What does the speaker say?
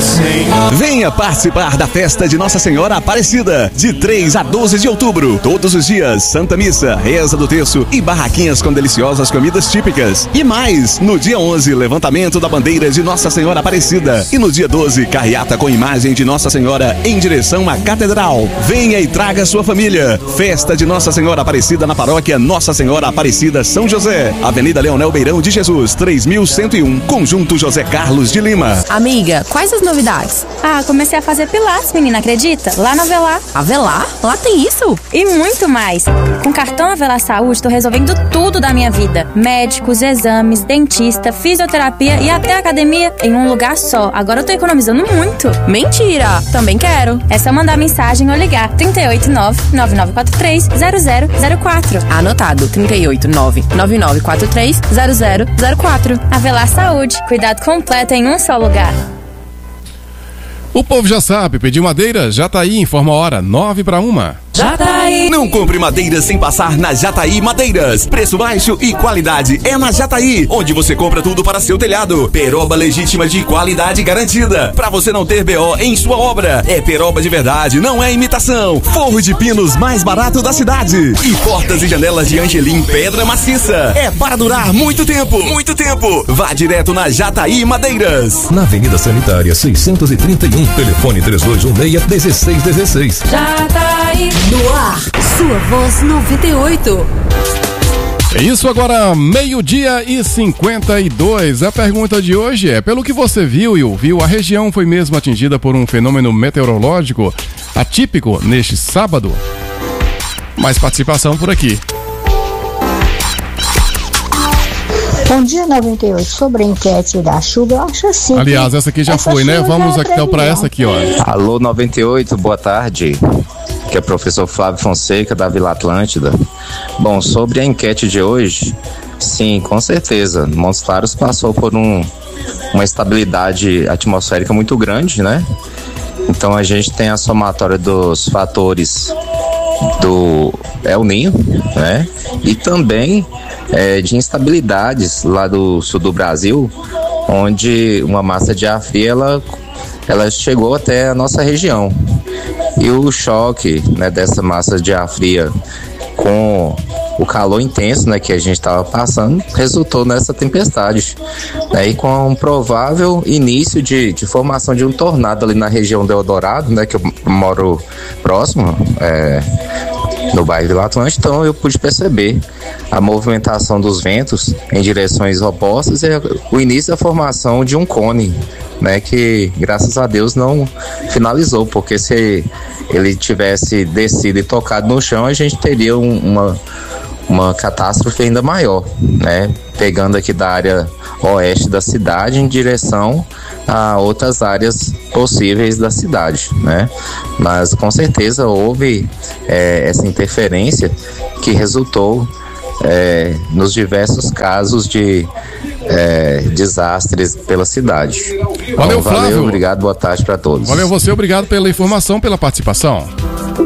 Senhora. Venha participar da festa de Nossa Senhora Aparecida, de 3 a 12 de outubro. Todos os dias, Santa Missa, reza do terço e barraquinhas com deliciosas comidas típicas. E mais, no dia 11, levantamento da bandeira de Nossa Senhora Aparecida. E no dia 12, carreata com imagem de Nossa Senhora em direção à Catedral. Venha e traga sua família. Festa de Nossa Senhora Aparecida na paróquia Nossa Senhora Aparecida São José. Avenida Leonel Beirão de Jesus, 3101, Conjunto José Carlos de Lima. Amiga, quais as novidades? Comecei a fazer pilates, menina, acredita? Lá na Avelar. Avelar? Lá tem isso? E muito mais. Com cartão Avelar Saúde, tô resolvendo tudo da minha vida. Médicos, exames, dentista, fisioterapia e até academia em um lugar só. Agora eu tô economizando muito. Mentira! Também quero. É só mandar mensagem ou ligar. 389-9943-0004. Anotado. 389-9943-0004. Avelar Saúde. Cuidado completo em um só lugar. O povo já sabe, pedir madeira, Jataí informa a hora, 9:01. Jataí. Não compre madeira sem passar na Jataí Madeiras. Preço baixo e qualidade é na Jataí, onde você compra tudo para seu telhado. Peroba legítima de qualidade garantida, para você não ter BO em sua obra. É peroba de verdade, não é imitação. Forro de pinos mais barato da cidade. E portas e janelas de Angelim pedra maciça. É para durar muito tempo, muito tempo. Vá direto na Jataí Madeiras. Na Avenida Sanitária 631, telefone 3216-1616. Jataí. No ar, sua voz 98. É isso agora, 12:52. A pergunta de hoje é: pelo que você viu e ouviu, a região foi mesmo atingida por um fenômeno meteorológico atípico neste sábado? Mais participação por aqui. Bom dia, 98. Sobre a enquete da chuva, eu acho assim. Aliás, essa aqui já foi, né? Vamos então para essa aqui, ó. Alô, 98, boa tarde. Que é o professor Flávio Fonseca, da Vila Atlântida. Bom, sobre a enquete de hoje, sim, com certeza. Montes Claros passou por uma estabilidade atmosférica muito grande, né? Então a gente tem a somatória dos fatores do El Niño, né? E também de instabilidades lá do sul do Brasil, onde uma massa de ar fria ela chegou até a nossa região. E o choque, né, dessa massa de ar fria com o calor intenso, né, que a gente estava passando, resultou nessa tempestade, né, e com um provável início de formação de um tornado ali na região do Eldorado, né, que eu moro próximo, no bairro Vila Atlântica. Então eu pude perceber a movimentação dos ventos em direções opostas e o início da formação de um cone, né, que graças a Deus não finalizou, porque se ele tivesse descido e tocado no chão, a gente teria uma catástrofe ainda maior, né, pegando aqui da área oeste da cidade em direção a outras áreas possíveis da cidade, né? Mas com certeza houve essa interferência que resultou nos diversos casos de desastres pela cidade. Valeu, Flávio. Obrigado, boa tarde para todos. Valeu você, obrigado pela informação, pela participação.